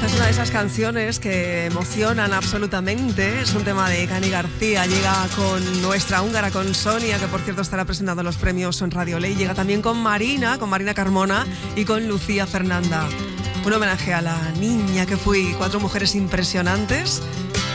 Es una de esas canciones que emocionan absolutamente. Es un tema de Cani García. Llega con nuestra húngara, con Sonia, que por cierto estará presentando los premios en Radio Ley. Llega también con Marina Carmona y con Lucía Fernanda. Un homenaje a la niña que fui. 4 mujeres impresionantes